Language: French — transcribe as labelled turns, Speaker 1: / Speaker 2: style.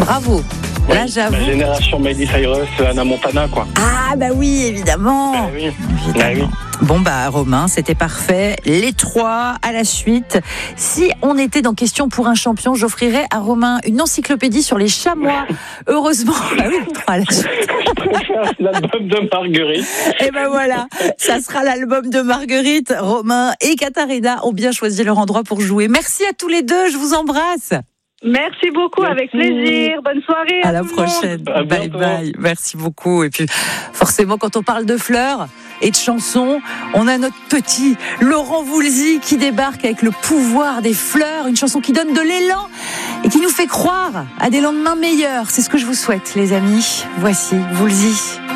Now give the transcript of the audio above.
Speaker 1: Bravo.
Speaker 2: Oui,
Speaker 1: Là, j'avoue.
Speaker 2: la génération Miley Cyrus, Hannah Montana, quoi.
Speaker 1: Ah, bah oui, évidemment.
Speaker 2: Oui.
Speaker 1: Évidemment. Bon, bah, Romain, c'était parfait. Les 3 à la suite. Si on était dans Question pour un champion, j'offrirais à Romain une encyclopédie sur les chamois. Heureusement. Bah oui, 3 à la suite.
Speaker 2: Je préfère l'album de Marguerite.
Speaker 1: Et ben voilà, ça sera l'album de Marguerite. Romain et Katharina ont bien choisi leur endroit pour jouer. Merci à tous les deux, je vous embrasse.
Speaker 3: Merci beaucoup, avec plaisir. Bonne soirée.
Speaker 1: À la
Speaker 3: tout le monde.
Speaker 1: prochaine.
Speaker 2: À
Speaker 1: Bye
Speaker 2: bientôt.
Speaker 1: bye. Merci beaucoup. Et puis, forcément, quand on parle de fleurs et de chansons, on a notre petit Laurent Voulzy qui débarque avec le pouvoir des fleurs, une chanson qui donne de l'élan et qui nous fait croire à des lendemains meilleurs. C'est ce que je vous souhaite, les amis. Voici Voulzy.